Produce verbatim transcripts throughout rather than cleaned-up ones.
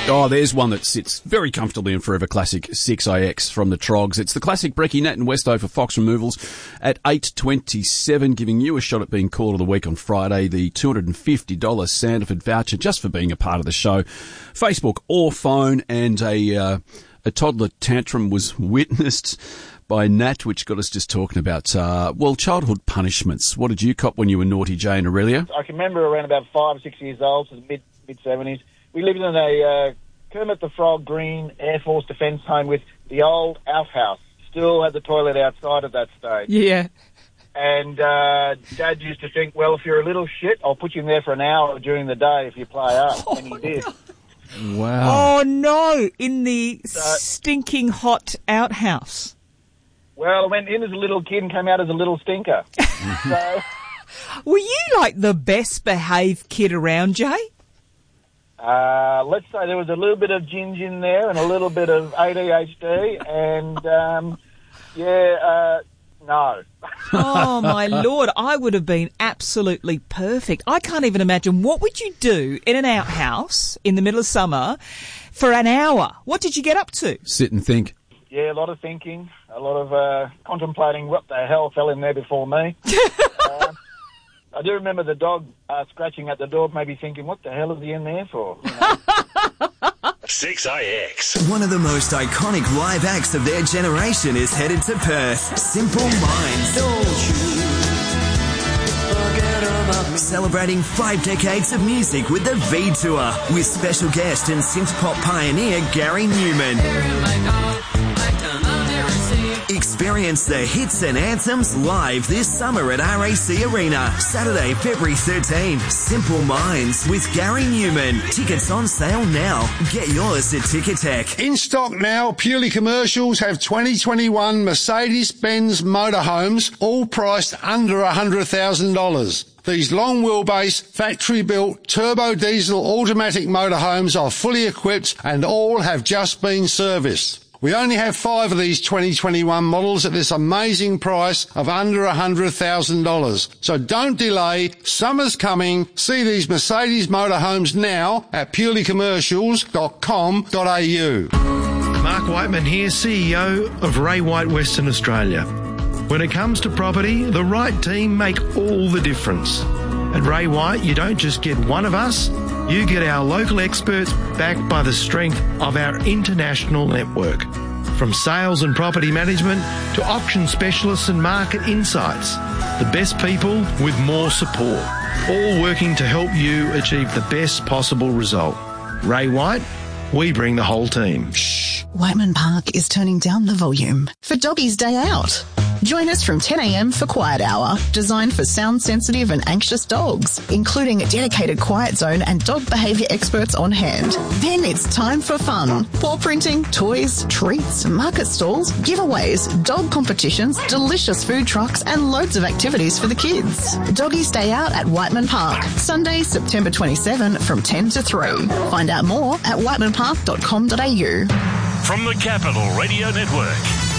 Oh, there's one that sits very comfortably in Forever Classic six A X from the Trogs. It's the classic Brecky, Nat and Westo for Fox Removals at eight twenty-seven, giving you a shot at being Call of the Week on Friday, the two hundred fifty dollars Sanderford voucher just for being a part of the show. Facebook or phone, and a, uh, a toddler tantrum was witnessed by Nat, which got us just talking about, uh, well, childhood punishments. What did you cop when you were naughty, Jay and Aurelia? I can remember around about five or six years old, so mid, mid-seventies. We lived in a uh, Kermit the Frog Green Air Force Defence home with the old Alf house. Still had the toilet outside at that stage. Yeah. And uh, Dad used to think, well, if you're a little shit, I'll put you in there for an hour during the day if you play up. Oh, and he did. Wow. Oh, no. In the So- stinking hot outhouse. Well, I went in as a little kid and came out as a little stinker. So, Were you like the best behaved kid around, Jay? uh, let's say there was a little bit of ginge in there and a little bit of A D H D and, um, yeah, uh, no. Oh, my Lord. I would have been absolutely perfect. I can't even imagine. What would you do in an outhouse in the middle of summer for an hour? What did you get up to? Sit and think. Yeah, a lot of thinking, a lot of uh, contemplating what the hell fell in there before me. uh, I do remember the dog uh, scratching at the door, maybe thinking, what the hell is he in there for? You know? six A X. One of the most iconic live acts of their generation is headed to Perth. Simple Minds. Celebrating five decades of music with the V Tour, with special guest and synth pop pioneer Gary Newman. Experience the hits and anthems live this summer at R A C Arena. Saturday, February thirteenth. Simple Minds with Gary Newman. Tickets on sale now. Get yours at Ticketek. In stock now, Purely Commercials have twenty twenty-one Mercedes-Benz motorhomes, all priced under one hundred thousand dollars. These long wheelbase, factory-built, turbo diesel automatic motorhomes are fully equipped and all have just been serviced. We only have five of these twenty twenty-one models at this amazing price of under one hundred thousand dollars. So don't delay. Summer's coming. See these Mercedes motorhomes now at purely commercials dot com dot a u. Mark Whiteman here, C E O of Ray White Western Australia. When it comes to property, the right team make all the difference. At Ray White, you don't just get one of us, you get our local experts backed by the strength of our international network. From sales and property management to auction specialists and market insights, the best people with more support, all working to help you achieve the best possible result. Ray White, we bring the whole team. Shh. Whiteman Park is turning down the volume for Doggy's Day Out. Join us from ten a m for Quiet Hour, designed for sound-sensitive and anxious dogs, including a dedicated quiet zone and dog behaviour experts on hand. Then it's time for fun. Paw printing, toys, treats, market stalls, giveaways, dog competitions, delicious food trucks and loads of activities for the kids. Doggy's Day Out at Whiteman Park, Sunday, September twenty-seventh from ten to three. Find out more at whiteman park dot com dot a u. From the Capital Radio Network,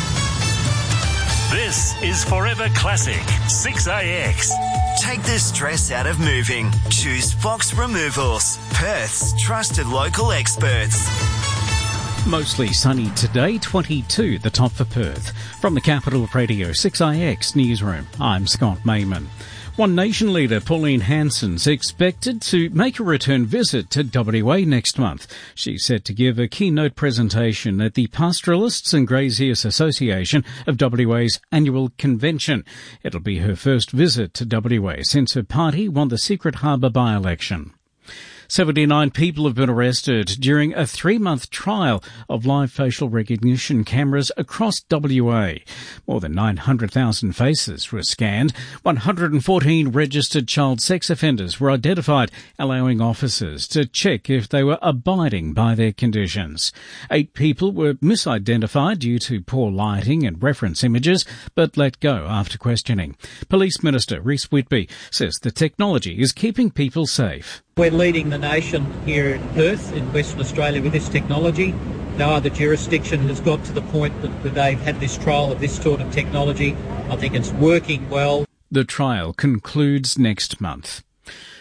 this is Forever Classic six A X. Take the stress out of moving. Choose Fox Removals, Perth's trusted local experts. Mostly sunny today, twenty-two, the top for Perth. From the Capital Radio six A X newsroom, I'm Scott Mayman. One Nation leader Pauline Hanson's expected to make a return visit to W A next month. She's set to give a keynote presentation at the Pastoralists and Graziers Association of W A's annual convention. It'll be her first visit to W A since her party won the Secret Harbour by-election. seventy-nine people have been arrested during a three-month trial of live facial recognition cameras across W A. More than nine hundred thousand faces were scanned. one hundred fourteen registered child sex offenders were identified, allowing officers to check if they were abiding by their conditions. Eight people were misidentified due to poor lighting and reference images, but let go after questioning. Police Minister Rhys Whitby says the technology is keeping people safe. We're leading the nation here in Perth, in Western Australia, with this technology. No other jurisdiction has got to the point that they've had this trial of this sort of technology. I think it's working well. The trial concludes next month.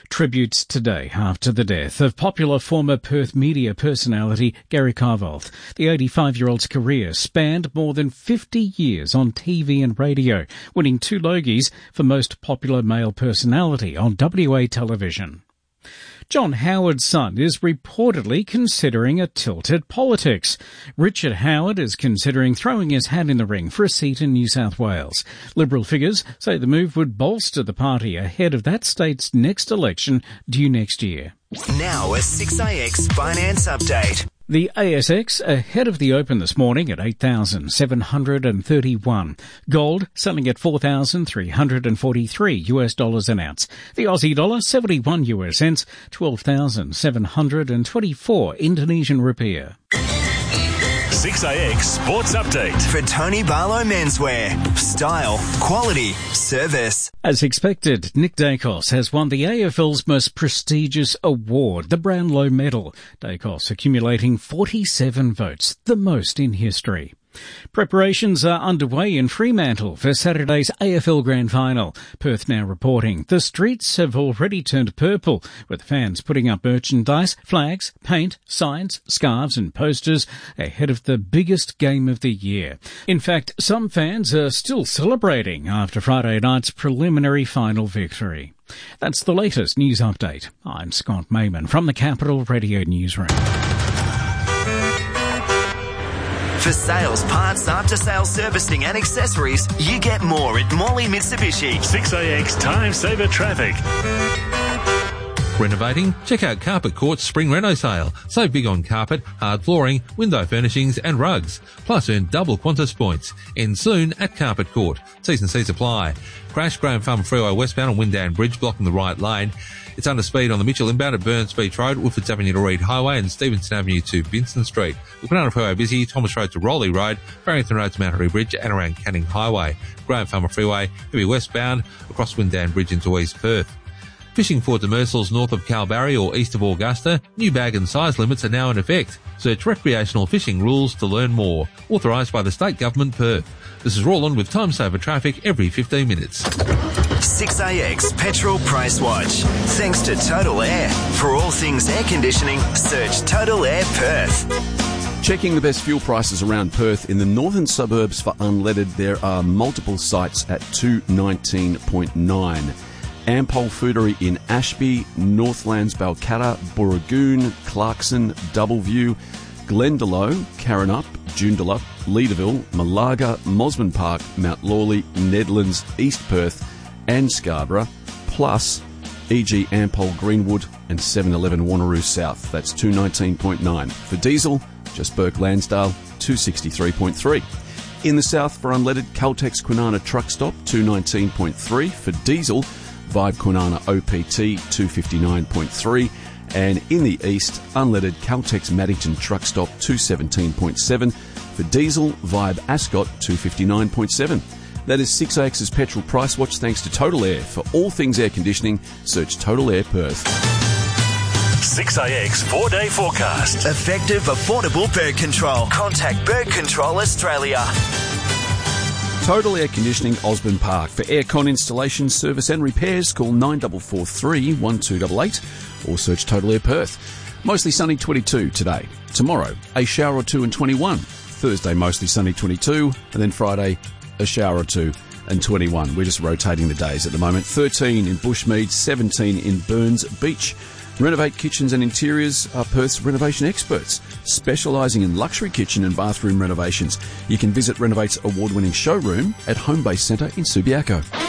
Tributes today after the death of popular former Perth media personality Gary Carvold. The eighty-five-year-old's career spanned more than fifty years on T V and radio, winning two Logies for most popular male personality on W A television. John Howard's son is reportedly considering a tilt at politics. Richard Howard is considering throwing his hat in the ring for a seat in New South Wales. Liberal figures say the move would bolster the party ahead of that state's next election due next year. Now a six A X Finance Update. The A S X ahead of the open this morning at eight thousand seven hundred thirty-one. Gold selling at four thousand three hundred forty-three US dollars an ounce. The Aussie dollar seventy-one US cents, twelve thousand seven hundred twenty-four Indonesian rupiah. six A X Sports Update. For Tony Barlow Menswear. Style, quality, service. As expected, Nick Dacos has won the A F L's most prestigious award, the Brownlow Medal. Dacos accumulating forty-seven votes, the most in history. Preparations are underway in Fremantle for Saturday's A F L Grand Final. Perth Now reporting the streets have already turned purple, with fans putting up merchandise, flags, paint, signs, scarves and posters ahead of the biggest game of the year. In fact, some fans are still celebrating after Friday night's preliminary final victory. That's the latest news update. I'm Scott Mayman from the Capital Radio Newsroom. For sales, parts, after-sales servicing and accessories, you get more at Morley Mitsubishi. six A X Time Saver Traffic. Renovating? Check out Carpet Court's Spring Reno sale. Save big on carpet, hard flooring, window furnishings and rugs. Plus earn double Qantas points. End soon at Carpet Court. T's and C's apply. Crash Graham Farm Freeway westbound on Windan Bridge blocking the right lane. It's under speed on the Mitchell inbound at Burns Beach Road, Woodfords Avenue to Reed Highway and Stevenson Avenue to Vincent Street. The Banana Freeway busy, Thomas Road to Rowley Road, Barrington Road to Mount Harry Bridge and around Canning Highway. Graham Farmer Freeway heavy westbound across Windan Bridge into East Perth. Fishing for demersals north of Kalbarri or east of Augusta, new bag and size limits are now in effect. Search recreational fishing rules to learn more. Authorised by the State Government, Perth. This is Roland with Time Saver Traffic every fifteen minutes. six A X Petrol Price Watch. Thanks to Total Air. For all things air conditioning, search Total Air Perth. Checking the best fuel prices around Perth in the northern suburbs for unleaded, there are multiple sites at two nineteen point nine. Ampol Foodery in Ashby, Northlands, Balcatta, Booragoon, Clarkson, Doubleview, Glendalough, Karrinyup, Joondalup, Leederville, Malaga, Mosman Park, Mount Lawley, Nedlands, East Perth and Scarborough, plus for example Ampol Greenwood and seven eleven Wanneroo South. That's two nineteen point nine. For diesel, just Burke Lansdale, two sixty-three point three. In the south for unleaded, Caltex Kwinana Truck Stop, two nineteen point three. For diesel, Vibe Kwinana O P T, two fifty-nine point three. And in the east, unleaded Caltex Maddington Truck Stop, two seventeen point seven. For diesel, Vibe Ascot, two fifty-nine point seven. That is six A X's Petrol Price Watch thanks to Total Air. For all things air conditioning, search Total Air Perth. six A X four-day forecast. Effective, affordable bird control. Contact Bird Control Australia. Total Air Conditioning, Osborne Park. For aircon installation, service and repairs, call nine four four three, one two eight eight or search Total Air Perth. Mostly sunny, twenty-two today. Tomorrow, a shower or two and twenty-one. Thursday, mostly sunny, twenty-two. And then Friday, a shower or two and twenty-one. We're just rotating the days at the moment. thirteen in Bushmead, seventeen in Burns Beach. Renovate Kitchens and Interiors are Perth's renovation experts, specialising in luxury kitchen and bathroom renovations. You can visit Renovate's award-winning showroom at Homebase Centre in Subiaco.